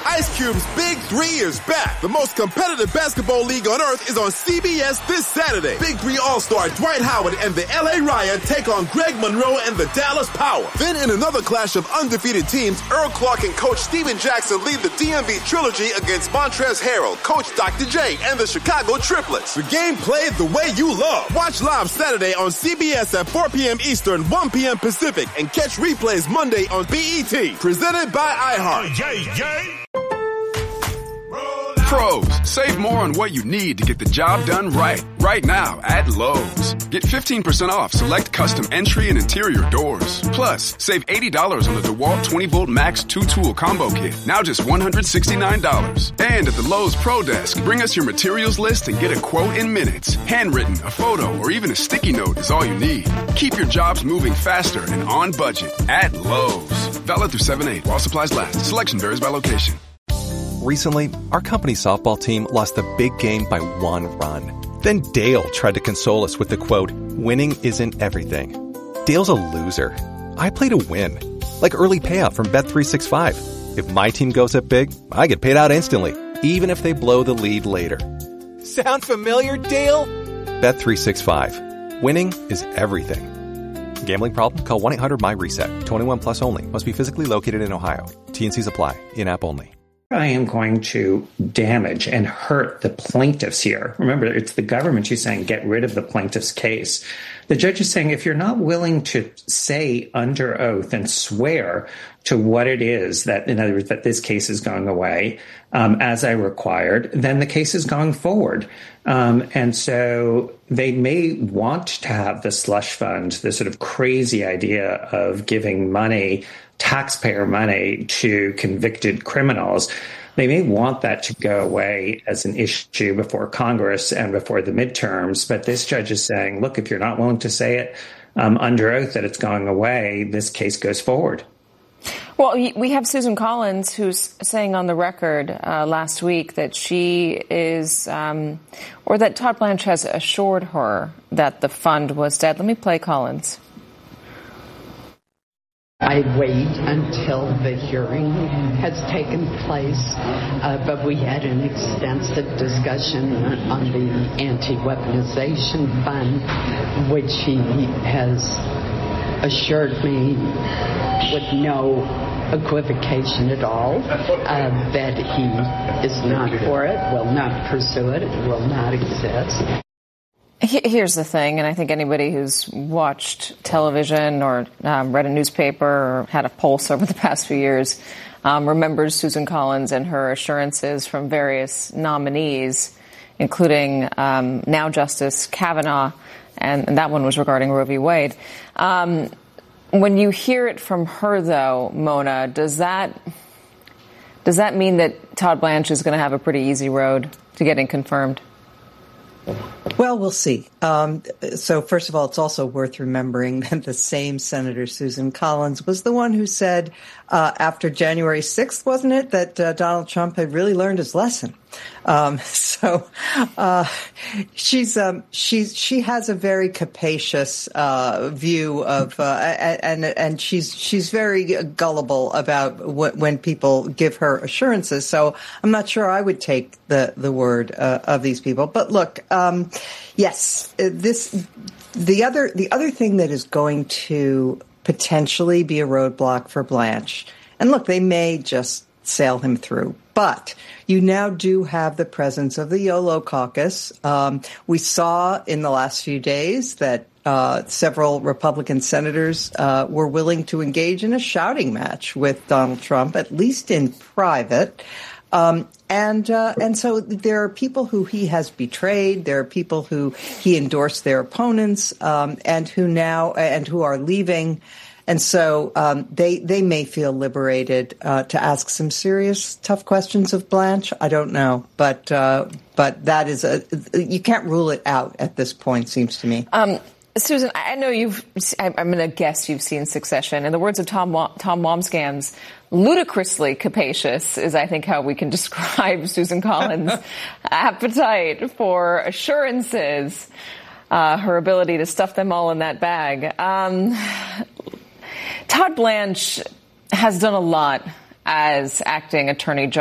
Ice Cube's Big 3 is back. The most competitive basketball league on earth is on CBS this Saturday. Big 3 All-Star Dwight Howard and the LA Riot take on Greg Monroe and the Dallas Power. Then in another clash of undefeated teams, Earl Clark and Coach Steven Jackson lead the DMV Trilogy against Montrezl Harrell, Coach Dr. J, and the Chicago Triplets. The game played the way you love. Watch live Saturday on CBS at 4 p.m. Eastern, 1 p.m. Pacific, and catch replays Monday on BET. Presented by iHeart. Pros, save more on what you need to get the job done right. Right now at Lowe's. Get 15% off select custom entry and interior doors. Plus, save $80 on the DeWalt 20-volt Max 2-tool combo kit. Now just $169. And at the Lowe's Pro Desk, bring us your materials list and get a quote in minutes. Handwritten, a photo, or even a sticky note is all you need. Keep your jobs moving faster and on budget at Lowe's. Valid through 7/8 while supplies last. Selection varies by location. Recently, our company softball team lost a big game by 1 run. Then Dale tried to console us with the quote, "Winning isn't everything." Dale's a loser. I play to win. Like early payout from Bet365. If my team goes up big, I get paid out instantly, even if they blow the lead later. Sound familiar, Dale? Bet365. Winning is everything. Gambling problem? Call 1-800-MY-RESET. 21 plus only. Must be physically located in Ohio. T&Cs apply. In-app only. I am going to damage and hurt the plaintiffs here. Remember, it's the government who's saying get rid of the plaintiff's case. The judge is saying if you're not willing to say under oath and swear to what it is that, in other words, that this case is going away as I required, then the case is going forward. And so they may want to have the slush fund, the sort of crazy idea of giving money, taxpayer money, to convicted criminals. They may want that to go away as an issue before Congress and before the midterms. But this judge is saying, look, if you're not willing to say it under oath that it's going away, this case goes forward. Well, we have Susan Collins, who's saying on the record last week that she is, or that Todd Blanche has assured her that the fund was dead. Let me play Collins. I wait until the hearing has taken place, but we had an extensive discussion on the anti-weaponization fund, which he has assured me with no equivocation at all that he is not for it, will not pursue it, it will not exist. Here's the thing, and I think anybody who's watched television or read a newspaper or had a pulse over the past few years remembers Susan Collins and her assurances from various nominees, including now Justice Kavanaugh, and that one was regarding Roe v. Wade. When you hear it from her, though, Mona, does that mean that Todd Blanche is going to have a pretty easy road to getting confirmed? Well, we'll see. So first of all, it's also worth remembering that the same Senator Susan Collins was the one who said after January 6th, wasn't it, that Donald Trump had really learned his lesson. She has a very capacious view of and she's very gullible about when people give her assurances. So I'm not sure I would take the word of these people. But look, yes, the other thing that is going to potentially be a roadblock for Blanche, and look, they may just sail him through, but you now do have the presence of the YOLO caucus. We saw in the last few days that several Republican senators were willing to engage in a shouting match with Donald Trump, at least in private. And so there are people who he has betrayed. There are people who he endorsed their opponents, and who are leaving. And so they may feel liberated to ask some serious, tough questions of Blanche. I don't know, but that is you can't rule it out at this point. Seems to me. Susan, I know I'm going to guess you've seen Succession. In the words of Tom Wambsgans, ludicrously capacious is, I think, how we can describe Susan Collins' appetite for assurances, her ability to stuff them all in that bag. Todd Blanche has done a lot as acting attorney general.